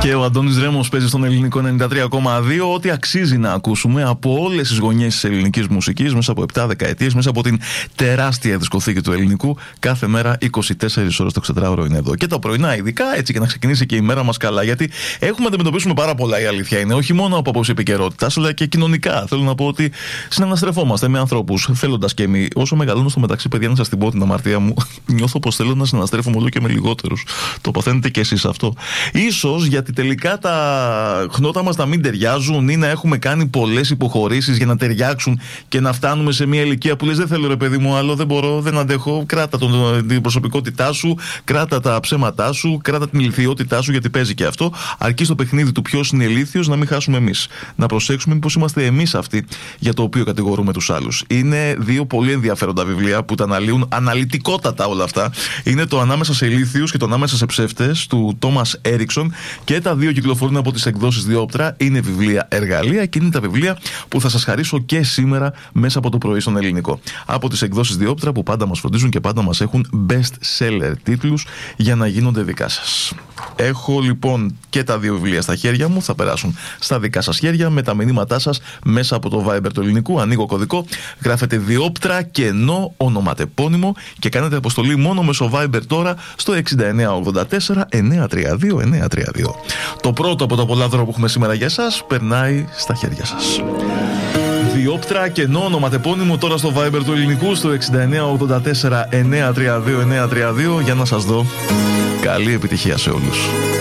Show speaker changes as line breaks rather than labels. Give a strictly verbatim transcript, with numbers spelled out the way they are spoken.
Και ο Αντώνης Ρέμος παίζει στον ελληνικό ενενήντα τρία κόμμα δύο ό,τι αξίζει να ακούσουμε από όλες τις γωνιές της ελληνικής μουσικής μέσα από επτά δεκαετίες, μέσα από την τεράστια δισκοθήκη του ελληνικού. Κάθε μέρα είκοσι τέσσερις ώρες το εξωτράωρο είναι εδώ. Και τα πρωινά, ειδικά έτσι, και να ξεκινήσει και η μέρα μας καλά. Γιατί έχουμε να αντιμετωπίσουμε πάρα πολλά, η αλήθεια είναι. Όχι μόνο από άποψη επικαιρότητας, αλλά και κοινωνικά. Θέλω να πω ότι συναναστρεφόμαστε με ανθρώπους, θέλοντας και εμείς. Όσο μεγαλώνω στο μεταξύ, παιδιά, να σας την πω την αμαρτία μου, νιώθω πως θέλω να συναναστρέφομαι όλο και με λιγότερους. Το παθαίνετε κι εσείς αυτό. Ίσως γιατί τελικά τα χνότα μας να μην ταιριάζουν ή να έχουμε κάνει πολλές υποχωρήσεις για να ταιριάξουν και να φτάνουμε σε μια ηλικία που λες δεν θέλω ρε παιδί μου άλλο, δεν μπορώ, δεν αντέχω. Κράτα τον, την προσωπικότητά σου, κράτα τα ψέματά σου, κράτα την ηλικιότητά σου, γιατί παίζει και αυτό. Αρκεί στο παιχνίδι του ποιος είναι ηλίθιος να μην χάσουμε εμείς. Να προσέξουμε μήπως είμαστε εμείς αυτοί για το οποίο κατηγορούμε τους άλλους. Είναι δύο πολύ ενδιαφέροντα βιβλία που τα αναλύουν αναλυτικότατα όλα αυτά. Είναι το Ανάμεσα σε ηλίθιους και το Ανάμεσα σε ψεύτες του Τόμας Έριξον. Και τα δύο κυκλοφορούν από τις εκδόσεις Διόπτρα. Είναι βιβλία εργαλεία και είναι τα βιβλία που θα σας χαρίσω και σήμερα μέσα από το πρωί στον ελληνικό. Από τις εκδόσεις Διόπτρα που πάντα μας φροντίζουν και πάντα μας έχουν best seller τίτλους για να γίνονται δικά σας. Έχω λοιπόν και τα δύο βιβλία στα χέρια μου. Θα περάσουν στα δικά σας χέρια με τα μηνύματά σας μέσα από το Viber του ελληνικού. Ανοίγω κωδικό, γράφετε Διόπτρα κενό ονοματεπώνυμο και κάνετε αποστολή μόνο μέσω Viber τώρα στο εξήντα εννέα ογδόντα τέσσερα εννιακόσια τριάντα δύο εννιακόσια τριάντα δύο. Το πρώτο από τα πολλά δώρα που έχουμε σήμερα για εσάς περνάει στα χέρια σας. Διόπτρα κενό ονοματεπώνυμο τώρα στο Viber του ελληνικού στο εξήντα εννέα ογδόντα τέσσερα εννιακόσια τριάντα δύο εννιακόσια τριάντα δύο για να σας δω. Καλή επιτυχία σε όλους.